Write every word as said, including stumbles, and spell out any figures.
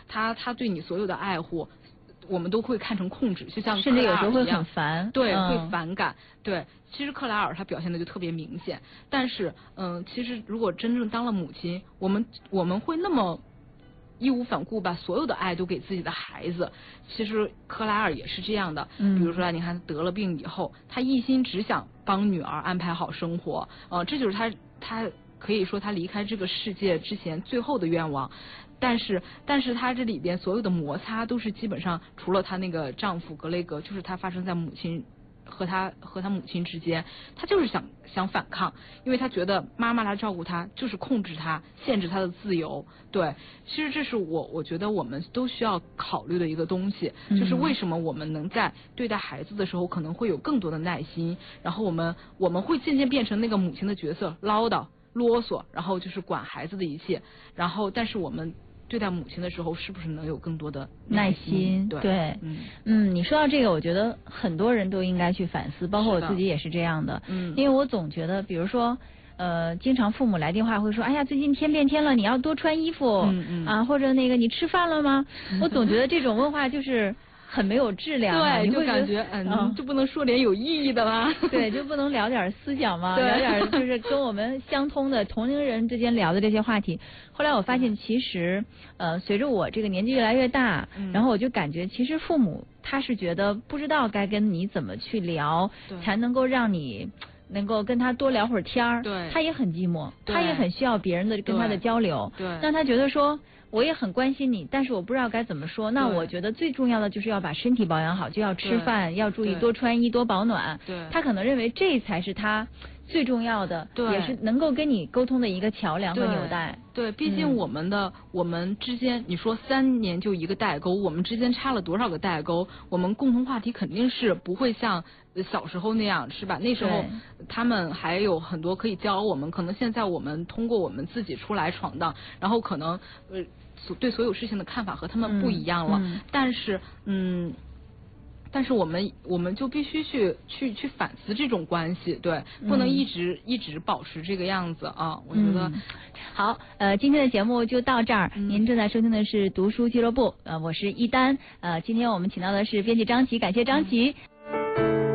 他他对你所有的爱护。我们都会看成控制，就像甚至有时候会很烦， 对， 嗯、 会反感。对，其实克莱尔她表现的就特别明显。但是，嗯，其实如果真正当了母亲，我们我们会那么义无反顾把所有的爱都给自己的孩子。其实克莱尔也是这样的。 嗯， 比如说，你看得了病以后，他一心只想帮女儿安排好生活，呃，这就是他他可以说他离开这个世界之前最后的愿望。但是，但是她这里边所有的摩擦都是基本上，除了她那个丈夫格雷格，就是她发生在母亲和她和她母亲之间，她就是想想反抗，因为她觉得妈妈来照顾她就是控制她，限制她的自由。对，其实这是我我觉得我们都需要考虑的一个东西，就是为什么我们能在对待孩子的时候可能会有更多的耐心，然后我们我们会渐渐变成那个母亲的角色，唠叨、啰嗦，然后就是管孩子的一切，然后但是我们。对待母亲的时候，是不是能有更多的耐心？ 心？ 对， 对， 嗯嗯，你说到这个，我觉得很多人都应该去反思，包括我自己也是这样的。 嗯， 因为我总觉得，比如说，呃，经常父母来电话会说，哎呀，最近天变天了，你要多穿衣服， 嗯嗯啊，或者那个你吃饭了吗？我总觉得这种问话就是很没有质量、啊， 对， 你会就感觉嗯，嗯就不能说点有意义的吗？ 对，就不能聊点思想吗？聊点就是跟我们相通的同龄人之间聊的这些话题。后来我发现，其实呃，随着我这个年纪越来越大， 嗯、 然后我就感觉，其实父母他是觉得不知道该跟你怎么去聊，才能够让你能够跟他多聊会儿天儿。 对， 他也很寂寞，他也很需要别人的跟他的交流。 对， 那他觉得说。我也很关心你，但是我不知道该怎么说。那我觉得最重要的就是要把身体保养好，就要吃饭，要注意多穿衣、多保暖。 对， 他可能认为这才是他最重要的，也是能够跟你沟通的一个桥梁和纽带。 对，毕竟我们的、嗯、我们之间，你说三年就一个代沟，我们之间差了多少个代沟？我们共同话题肯定是不会像小时候那样，是吧？那时候他们还有很多可以教我们，可能现在我们通过我们自己出来闯荡，然后可能呃对所有事情的看法和他们不一样了。 嗯嗯、 但是嗯。但是我们我们就必须去去去反思这种关系，对，不能一直、嗯、一直保持这个样子啊。我觉得、 嗯、好，呃，今天的节目就到这儿。嗯、您正在收听的是读书俱乐部，呃，我是一丹，呃，今天我们请到的是编辑张琪，感谢张琪。嗯